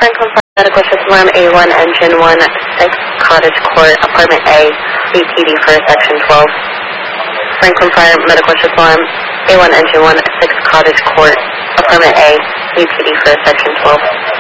Franklin Fire Medical System Alarm A1 Engine 1 6 Cottage Court Apartment A CPD for Section 12. Franklin Fire Medical System Alarm A1 Engine 1 6 Cottage Court Apartment A CPD for Section 12.